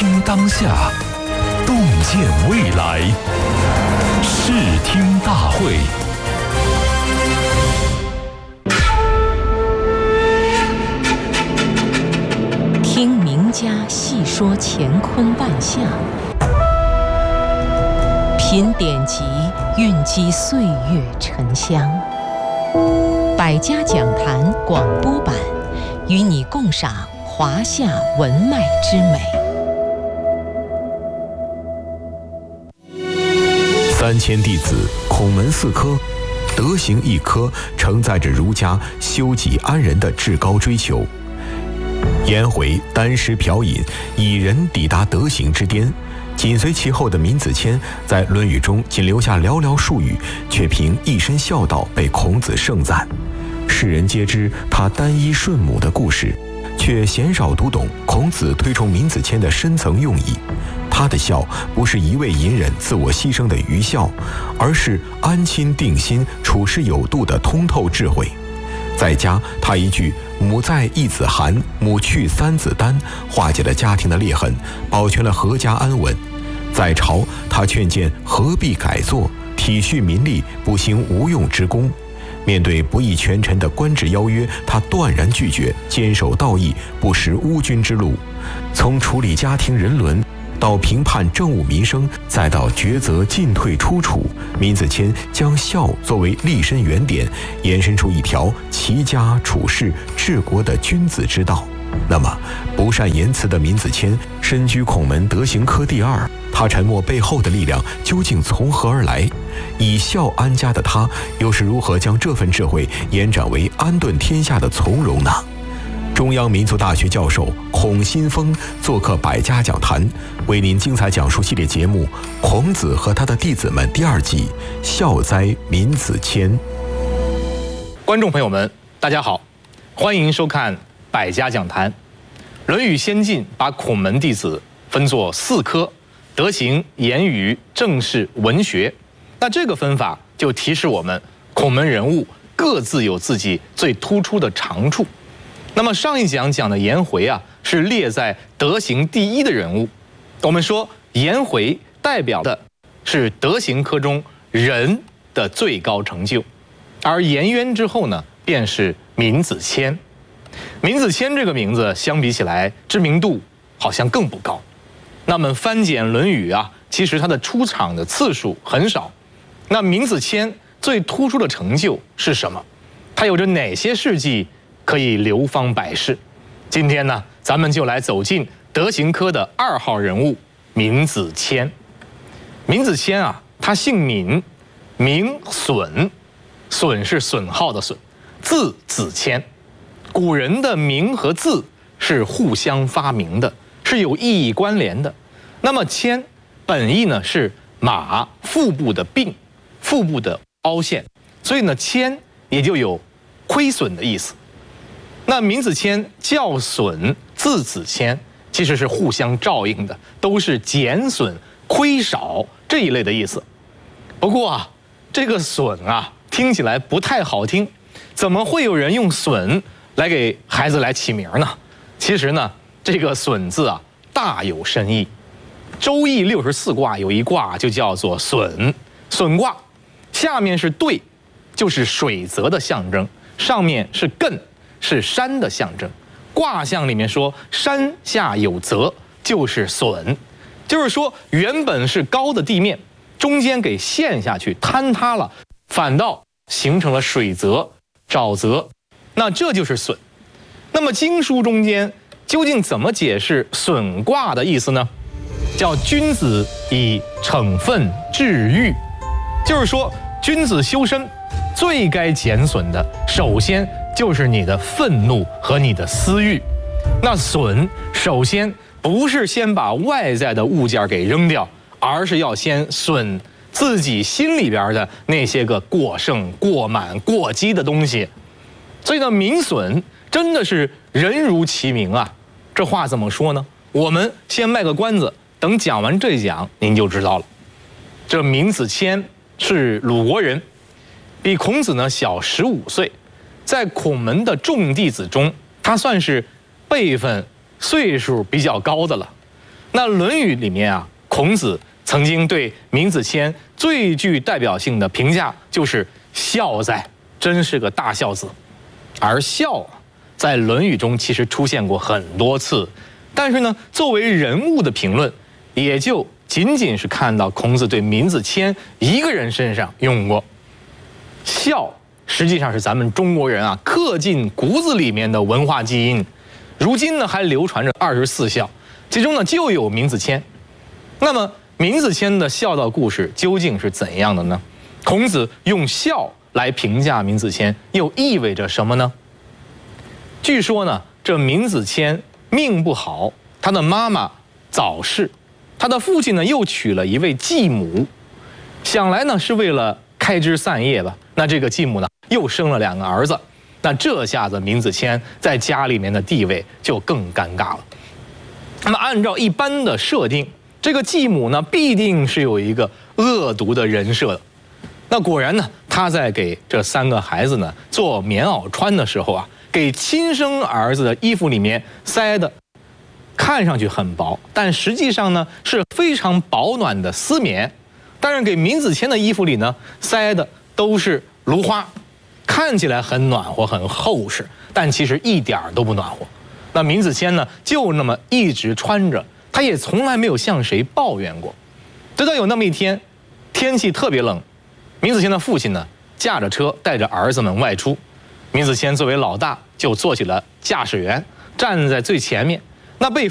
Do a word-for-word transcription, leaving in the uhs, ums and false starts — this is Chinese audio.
听当下，洞见未来。视听大会。 听名家细说乾坤万象，品典籍蕴积岁月沉香。百家讲坛广播版，与你共赏华夏文脉之美。 三千弟子，孔门四科，德行一科，承载着儒家修己安人的至高追求。颜回单食瓢饮，以仁抵达德行之巅。紧随其后的闵子骞，在《论语》中仅留下寥寥数语，却凭一身孝道被孔子盛赞。世人皆知他单衣顺母的故事，却鲜少读懂孔子推崇闵子骞的深层用意。他的孝不是一味隐忍自我牺牲的愚孝，而是安亲定心、处事有度的通透智慧。在家，他一句“母在，一子寒；母去，三子丹”，化解了家庭的裂痕，保全了阖家安稳。在朝，他劝谏何必改作，体恤民力，不行无用之功。面对不义权臣的官职邀约，他断然拒绝，坚守道义，不食污君之禄。从处理家庭人伦到评判政务民生，再到抉择进退出处，闵子骞将孝作为立身原点，延伸出一条齐家处世治国的君子之道。那么，不善言辞的闵子骞身居孔门德行科第二，他沉默背后的力量究竟从何而来？以孝安家的他，又是如何将这份智慧延展为安顿天下的从容呢？中央民族大学教授孔新峰做客百家讲坛，为您精彩讲述系列节目《孔子和他的弟子们》第二季《孝哉闵子骞》。 观众朋友们，大家好，欢迎收看百家讲坛。《论语先进》把孔门弟子分作四科：德行、言语、政事、文学。那这个分法就提示我们，孔门人物各自有自己最突出的长处。那么上一讲讲的颜回啊，是列在德行第一的人物。我们说颜回代表的是德行科中仁的最高成就，而颜渊之后呢，便是闵子骞。闵子骞这个名字相比起来，知名度好像更不高。那么翻检《论语》啊，其实他的出场的次数很少。那闵子骞最突出的成就是什么？他有着哪些事迹可以流芳百世？今天呢，咱们就来走进德行科的二号人物闵子骞。闵子骞啊，他姓闵，名损，损是损耗的损，字子骞。古人的名和字是互相发明的，是有意义关联的。那么骞本意呢是马腹部的病，腹部的凹陷，所以呢骞也就有亏损的意思。那闵子骞叫损，字子骞，其实是互相照应的，都是减损、亏少这一类的意思。不过啊，这个损啊听起来不太好听，怎么会有人用损来给孩子来起名呢？其实呢，这个损字啊大有深意。周易六十四卦有一卦就叫做损，损卦，下面是兑，就是水泽的象征，上面是艮，是山的象征。卦象里面说山下有泽，就是损，就是说原本是高的地面，中间给陷下去坍塌了，反倒形成了水泽、沼泽，那这就是损。那么经书中间究竟怎么解释损卦的意思呢？叫君子以惩愤治欲，就是说君子修身最该减损的，首先就是你的愤怒和你的私欲。那损首先不是先把外在的物件给扔掉，而是要先损自己心里边的那些个过剩、过满、过激的东西。所以呢，闵损真的是人如其名啊。这话怎么说呢？我们先卖个关子，等讲完这一讲您就知道了。这闵子骞是鲁国人，比孔子呢小十五岁，在孔门的众弟子中，他算是辈分岁数比较高的了。 那《论语》里面啊，孔子曾经对闵子骞最具代表性的评价就是“孝哉，真是个大孝子”。而孝在《论语》中其实出现过很多次，但是呢，作为人物的评论，也就仅仅是看到孔子对闵子骞一个人身上用过。孝实际上是咱们中国人啊刻进骨子里面的文化基因，如今呢还流传着二十四孝，其中呢就有闵子骞。那么闵子骞的孝道故事究竟是怎样的呢？孔子用孝来评价闵子骞，又意味着什么呢？据说呢，这闵子骞命不好，他的妈妈早逝，他的父亲呢又娶了一位继母，想来呢是为了开枝散叶吧。那这个继母呢又生了两个儿子，那这下子闵子骞在家里面的地位就更尴尬了。那么按照一般的设定，这个继母呢必定是有一个恶毒的人设的。那果然呢，他在给这三个孩子呢做棉袄穿的时候啊，给亲生儿子的衣服里面塞的看上去很薄，但实际上呢是非常保暖的丝棉。但是给闵子骞的衣服里呢塞的都是芦花，看起来很暖和很厚实，但其实一点都不暖和。那闵子骞呢就那么一直穿着，他也从来没有向谁抱怨过。直到有那么一天，天气特别冷，闵子骞的父亲呢驾着车带着儿子们外出，闵子骞作为老大就做起了驾驶员，站在最前面。那被